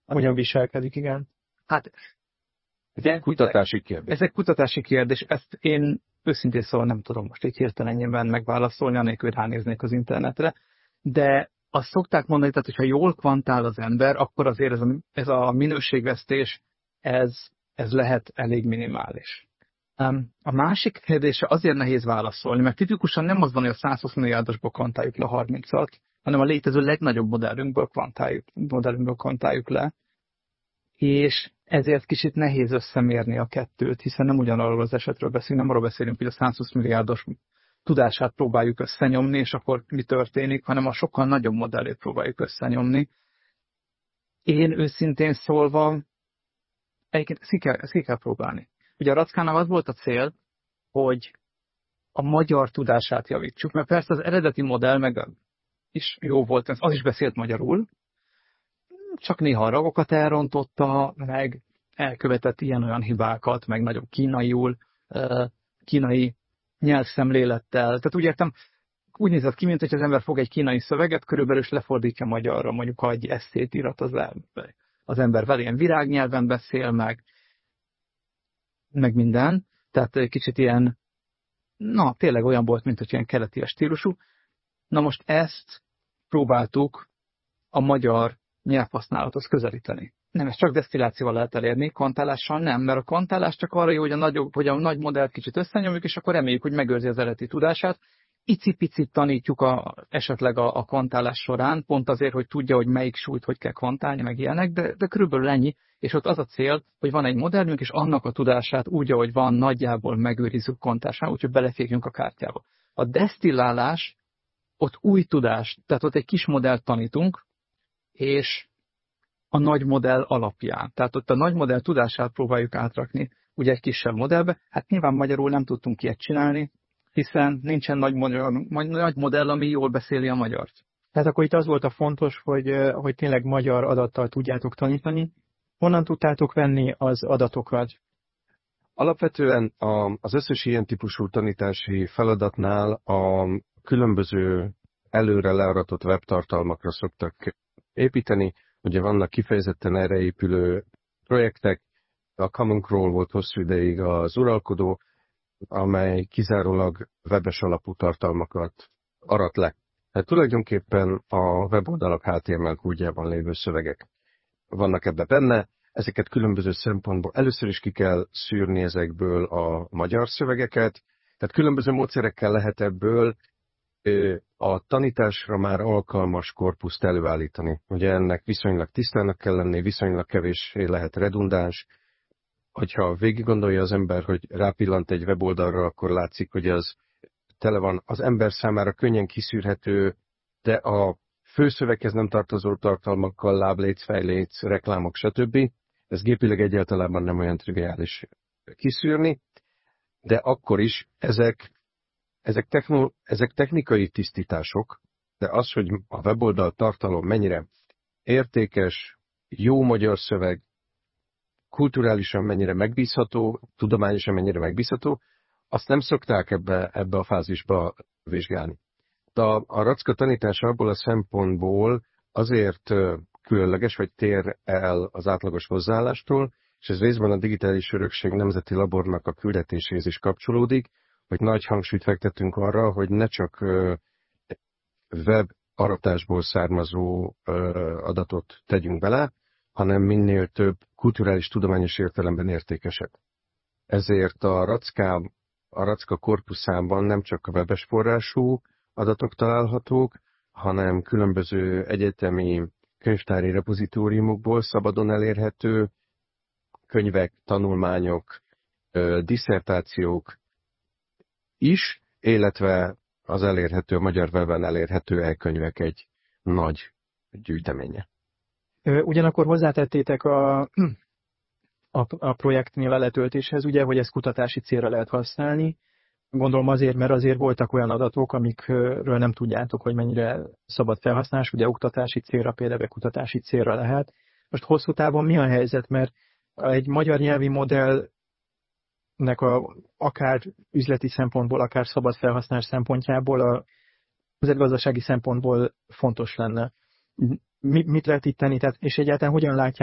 hogyan viselkedik, igen. Hát, ugye? Kutatási kérdés. Ez egy kutatási kérdés, ezt én őszintén szóval nem tudom most így hirtelenjében megválaszolni, anélkül ránéznék az internetre, de azt szokták mondani, tehát hogyha jól kvantál az ember, akkor azért ez a minőségvesztés, ez lehet elég minimális. A másik kérdésre azért nehéz válaszolni, mert tipikusan nem az van, hogy a 120 milliárdosból kvantáljuk le 30-at, hanem a létező legnagyobb modellünkből kvantáljuk le, és ezért kicsit nehéz összemérni a kettőt, hiszen nem ugyanarról az esetről beszélünk, nem arról beszélünk, hogy a 120 milliárdos tudását próbáljuk összenyomni, és akkor mi történik, hanem a sokkal nagyobb modellét próbáljuk összenyomni. Én őszintén szólva, egyébként ezt ki kell próbálni. Ugye a Rackának az volt a cél, hogy a magyar tudását javítsuk, mert persze az eredeti modell meg is jó volt, az is beszélt magyarul, csak néha a ragokat elrontotta, meg elkövetett ilyen-olyan hibákat, meg nagyobb kínai nyelvszemlélettel. Tehát úgy értem, úgy nézett ki, mint hogy az ember fog egy kínai szöveget, körülbelül is lefordítja magyarra, mondjuk ha egy esszét írat az ember vele ilyen virágnyelven beszél, meg minden. Tehát egy kicsit ilyen, tényleg olyan volt, mint hogy ilyen keleti stílusú. Na most ezt próbáltuk a magyar nyelvhasználathoz közelíteni. Nem, ezt csak desztillációval lehet elérni, kvantálással nem, mert a kvantálás csak arra jó, hogy a nagy modellt kicsit összenyomjuk, és akkor reméljük, hogy megőrzi az eredeti tudását. Icipicit tanítjuk esetleg a kvantálás során, pont azért, hogy tudja, hogy melyik súlyt hogy kell kvantálni, meg ilyenek, de körülbelül ennyi, és ott az a cél, hogy van egy modellünk, és annak a tudását úgy, ahogy van, nagyjából megőrizzük kvantálásán, úgyhogy belefékjünk a kártyába. A desztillálás, ott új tudás, tehát ott egy kis modellt tanítunk, és a nagy modell alapján. Tehát ott a nagy modell tudását próbáljuk átrakni, ugye egy kisebb modellbe. Hát nyilván magyarul nem tudtunk ilyet csinálni, hiszen nincsen nagy modell, ami jól beszéli a magyart. Tehát akkor itt az volt a fontos, hogy tényleg magyar adattal tudjátok tanítani. Honnan tudtátok venni az adatokat? Alapvetően az összes ilyen típusú tanítási feladatnál a különböző előre learatott webtartalmakra szoktak építeni. Ugye vannak kifejezetten erre épülő projektek, a Common Crawl volt hosszú ideig az uralkodó, amely kizárólag webes alapú tartalmakat arat le. Hát tulajdonképpen a weboldalak HTML kódjában lévő szövegek vannak ebbe benne, ezeket különböző szempontból először is ki kell szűrni ezekből a magyar szövegeket, tehát különböző módszerekkel lehet ebből a tanításra már alkalmas korpuszt előállítani. Ugye ennek viszonylag tisztának kell lenni, viszonylag kevéssé lehet redundáns. Hogyha végig gondolja az ember, hogy rápillant egy weboldalra, akkor látszik, hogy az tele van az ember számára könnyen kiszűrhető, de a főszöveghez nem tartozó tartalmakkal, lábléc, fejléc, reklámok, stb. Ez gépileg egyáltalán nem olyan triviális kiszűrni, de akkor is ezek technikai tisztítások, de az, hogy a weboldal tartalom mennyire értékes, jó magyar szöveg, kulturálisan mennyire megbízható, tudományosan mennyire megbízható, azt nem szokták ebbe a fázisba vizsgálni. De a Racka tanítása abból a szempontból azért különleges, vagy tér el az átlagos hozzáállástól, és ez részben a Digitális Örökség Nemzeti Labornak a küldetéséhez is kapcsolódik, hogy nagy hangsúlyt fektetünk arra, hogy ne csak web aratásból származó adatot tegyünk bele, hanem minél több kulturális, tudományos értelemben értékeset. Ezért a Racka korpuszában nem csak a webes forrású adatok találhatók, hanem különböző egyetemi könyvtári repozitóriumokból szabadon elérhető könyvek, tanulmányok, disszertációk is, illetve az elérhető, a magyar webben elérhető e-könyvek egy nagy gyűjteménye. Ugyanakkor hozzátettétek a projektnél a letöltéshez, ugye, hogy ezt kutatási célra lehet használni. Gondolom azért, mert azért voltak olyan adatok, amikről nem tudjátok, hogy mennyire szabad felhasználás, ugye oktatási célra, például kutatási célra lehet. Most hosszú távon mi a helyzet, mert egy magyar nyelvi modellnek akár üzleti szempontból, akár szabad felhasználás szempontjából, a nemzetgazdasági szempontból fontos lenne. Mit lehet itt tenni, és egyáltalán hogyan látjátok